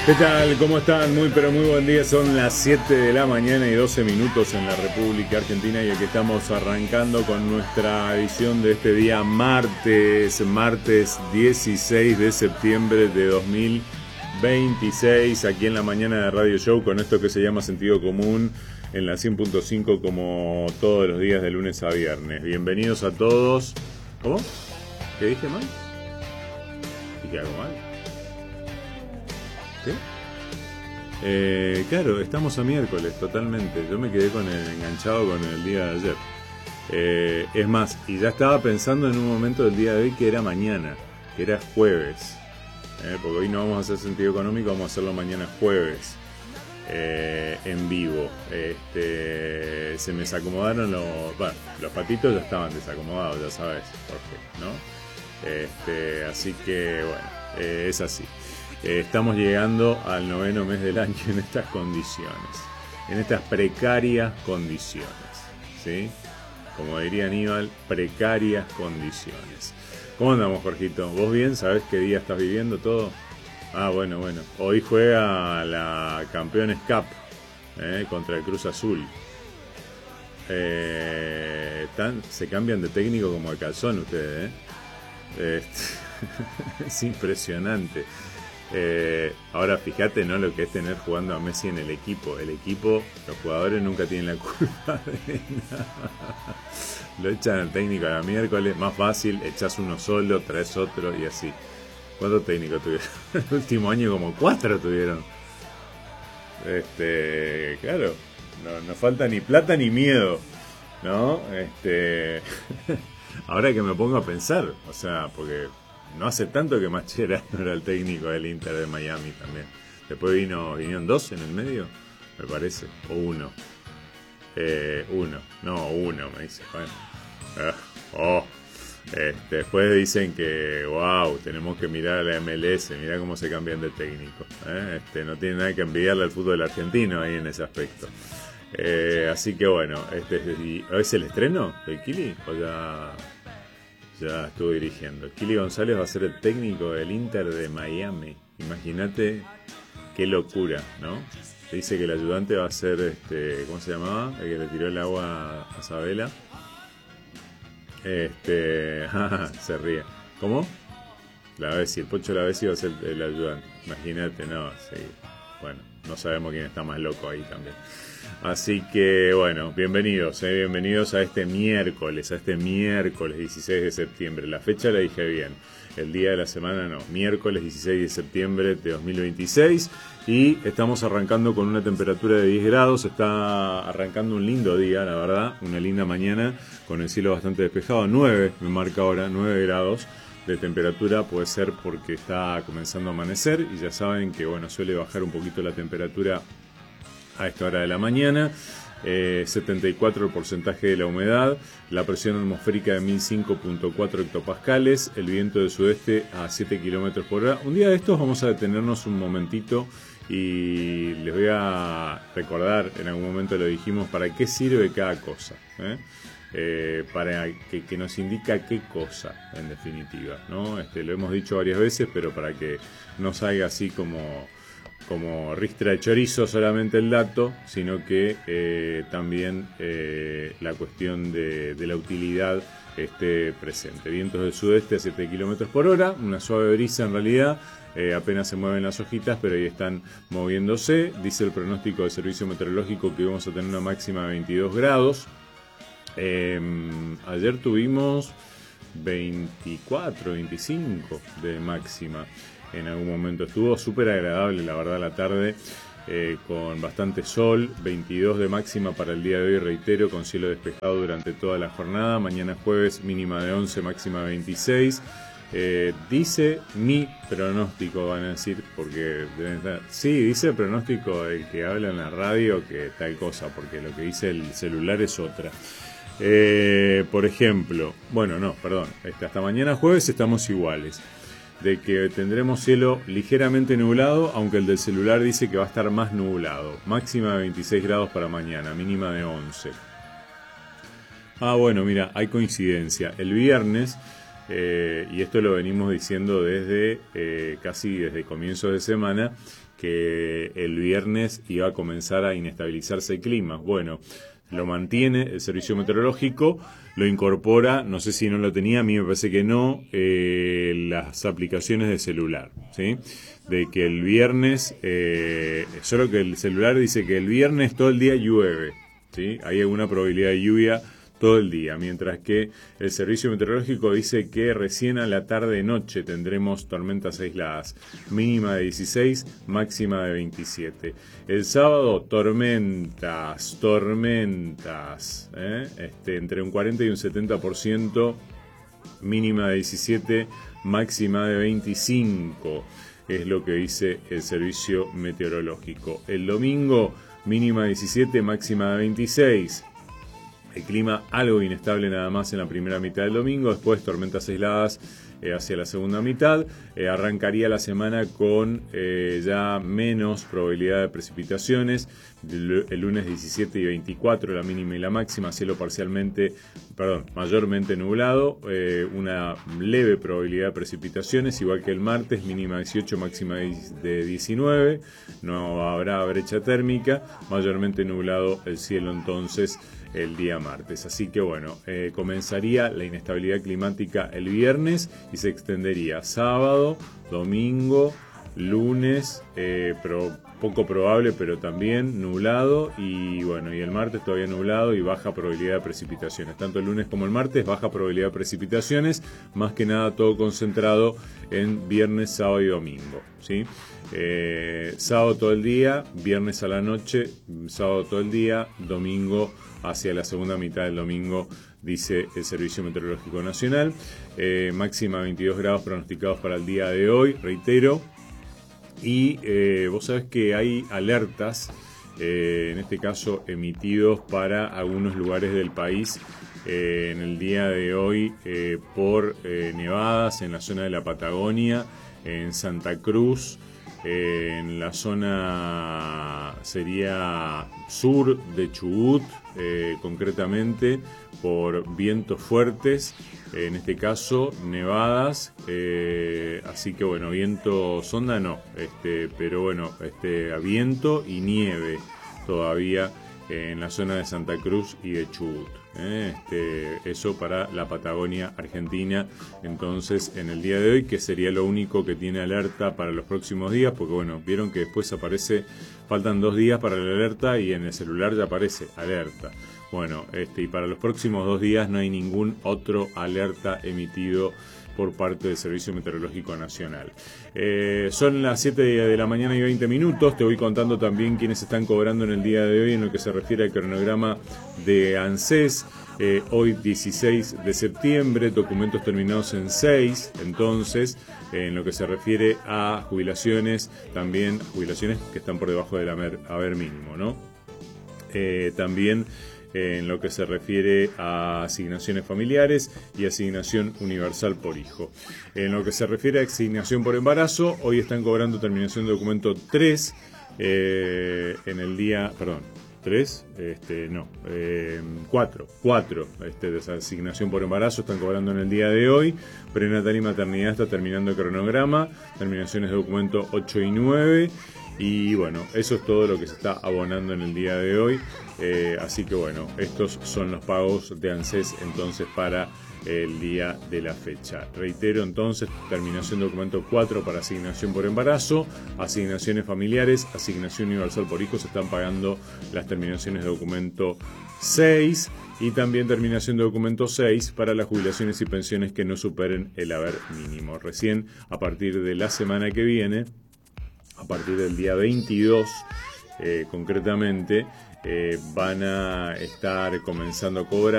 ¿Qué tal? ¿Cómo están? Muy pero muy buen día. Son las 7 de la mañana y 12 minutos en la República Argentina y aquí estamos arrancando con nuestra edición de este día martes 16 de septiembre de 2026, aquí en la mañana de Radio Show con esto que se llama Sentido Común en la 100.5 como todos los días de lunes a viernes. Bienvenidos a todos. ¿Cómo? ¿Qué dije mal? ¿Dije algo mal? ¿Qué? Claro, estamos a miércoles, totalmente. Yo me quedé enganchado con el día de ayer. Es más, y ya estaba pensando en un momento del día de hoy que era mañana, que era jueves. Porque hoy no vamos a hacer sentido económico, vamos a hacerlo mañana jueves. En vivo. Se me desacomodaron los patitos ya estaban desacomodados, ya sabes, Jorge, ¿no? Así que bueno, es así. Estamos llegando al 9º mes del año en estas condiciones, en estas precarias condiciones, ¿sí? Como diría Aníbal, precarias condiciones. ¿Cómo andamos, Jorgito? ¿Vos bien? ¿Sabés qué día estás viviendo todo? Ah, bueno. Hoy juega la Campeones Cup contra el Cruz Azul. Se cambian de técnico como de calzón ustedes, Es impresionante. Ahora fíjate, ¿no? Lo que es tener jugando a Messi en el equipo. El equipo, los jugadores nunca tienen la culpa de nada. Lo echan al técnico a la miércoles, más fácil, echás uno solo, traes otro y así. ¿Cuántos técnicos tuvieron? El último año como 4 tuvieron. Claro, no falta ni plata ni miedo, ¿no? Ahora que me pongo a pensar, o sea, porque no hace tanto que Mascherano era el técnico del Inter de Miami también. Después vinieron 2 en el medio, me parece, o 1. Uno, me dice, bueno. Después dicen que, wow, tenemos que mirar a la MLS, mirá cómo se cambian de técnico. No tiene nada que envidiarle al fútbol argentino ahí en ese aspecto. Así que bueno, ¿es el estreno del Kili? ¿O ya estuvo dirigiendo? Kili González va a ser el técnico del Inter de Miami. Imagínate qué locura, ¿no? Dice que el ayudante va a ser, ¿cómo se llamaba? El que le tiró el agua a Sabela. Se ríe. ¿Cómo? El Pocho Lavesi va a ser el ayudante. Imagínate, no, sí. Bueno, no sabemos quién está más loco ahí también. Así que, bueno, bienvenidos a este miércoles 16 de septiembre. La fecha la dije bien, el día de la semana no, miércoles 16 de septiembre de 2026. Y estamos arrancando con una temperatura de 10 grados, está arrancando un lindo día, la verdad, una linda mañana, con el cielo bastante despejado, 9, me marca ahora, 9 grados. De temperatura, puede ser porque está comenzando a amanecer y ya saben que bueno, suele bajar un poquito la temperatura a esta hora de la mañana. 74 el porcentaje de la humedad, la presión atmosférica de 1005.4 hectopascales, el viento del sudeste a 7 km por hora. Un día de estos vamos a detenernos un momentito y les voy a recordar, en algún momento lo dijimos, para qué sirve cada cosa, para que nos indica qué cosa, en definitiva, ¿no? Lo hemos dicho varias veces, pero para que no salga así como ristra de chorizo solamente el dato, sino que también la cuestión de la utilidad esté presente. Vientos del sudeste a 7 km por hora, una suave brisa en realidad, apenas se mueven las hojitas, pero ahí están moviéndose. Dice el pronóstico del servicio meteorológico que vamos a tener una máxima de 22 grados. Ayer tuvimos 24, 25 de máxima. En algún momento estuvo súper agradable, la verdad, la tarde, con bastante sol. 22 de máxima para el día de hoy, reitero, con cielo despejado durante toda la jornada. Mañana jueves mínima de 11, máxima de 26. Dice mi pronóstico, van a decir, porque deben estar... Sí, dice el pronóstico el que habla en la radio que tal cosa, porque lo que dice el celular es otra. Por ejemplo, hasta mañana jueves estamos iguales, de que tendremos cielo ligeramente nublado, aunque el del celular dice que va a estar más nublado. Máxima de 26 grados para mañana, mínima de 11. Mira, hay coincidencia. El viernes y esto lo venimos diciendo desde casi desde comienzos de semana, que el viernes iba a comenzar a inestabilizarse el clima. Bueno, lo mantiene el servicio meteorológico, lo incorpora, no sé si no lo tenía, a mí me parece que no, las aplicaciones de celular, ¿sí? De que el viernes, solo que el celular dice que el viernes todo el día llueve, ¿sí? Hay alguna probabilidad de lluvia todo el día, mientras que el servicio meteorológico dice que recién a la tarde-noche tendremos tormentas aisladas, mínima de 16, máxima de 27. El sábado, tormentas, entre un 40 y un 70%, mínima de 17, máxima de 25, es lo que dice el servicio meteorológico. El domingo, mínima de 17, máxima de 26. El clima algo inestable nada más en la primera mitad del domingo, después tormentas aisladas hacia la segunda mitad. Arrancaría la semana con ya menos probabilidad de precipitaciones. El lunes 17 y 24 la mínima y la máxima, cielo mayormente nublado, una leve probabilidad de precipitaciones, igual que el martes, mínima 18, máxima de 19, no habrá brecha térmica, mayormente nublado el cielo entonces el día martes. Así que bueno, comenzaría la inestabilidad climática el viernes y se extendería sábado, domingo, lunes, poco probable, pero también nublado, y bueno, y el martes todavía nublado y baja probabilidad de precipitaciones. Tanto el lunes como el martes, baja probabilidad de precipitaciones, más que nada todo concentrado en viernes, sábado y domingo, ¿sí? Sábado todo el día, viernes a la noche, sábado todo el día, domingo hacia la segunda mitad del domingo, dice el Servicio Meteorológico Nacional. Máxima 22 grados pronosticados para el día de hoy, reitero. Y vos sabés que hay alertas, en este caso emitidos para algunos lugares del país en el día de hoy por nevadas en la zona de la Patagonia, en Santa Cruz, en la zona sería sur de Chubut, concretamente por vientos fuertes, en este caso nevadas, así que bueno, viento sonda no, pero bueno, viento y nieve todavía en la zona de Santa Cruz y de Chubut. Eso para la Patagonia Argentina, entonces en el día de hoy, que sería lo único que tiene alerta para los próximos días, porque bueno, vieron que después faltan 2 días para la alerta y en el celular ya aparece alerta. Bueno, y para los próximos 2 días no hay ningún otro alerta emitido por parte del Servicio Meteorológico Nacional. Son las 7 de la mañana y 20 minutos. Te voy contando también quiénes están cobrando en el día de hoy en lo que se refiere al cronograma de ANSES. Hoy 16 de septiembre, documentos terminados en 6, entonces en lo que se refiere a jubilaciones, también jubilaciones que están por debajo del haber mínimo, ¿no? También en lo que se refiere a asignaciones familiares y asignación universal por hijo. En lo que se refiere a asignación por embarazo, hoy están cobrando terminación de documento 3 en el día, perdón, 3, 4 de esa asignación por embarazo están cobrando en el día de hoy. Prenatal y maternidad está terminando el cronograma, terminaciones de documento 8 y 9. Y bueno, eso es todo lo que se está abonando en el día de hoy. Así que bueno, estos son los pagos de ANSES entonces para el día de la fecha. Reitero entonces, terminación de documento 4 para asignación por embarazo, asignaciones familiares, asignación universal por hijos, se están pagando las terminaciones de documento 6 y también terminación de documento 6 para las jubilaciones y pensiones que no superen el haber mínimo. Recién a partir de la semana que viene, a partir del día 22 concretamente, van a estar comenzando a cobrar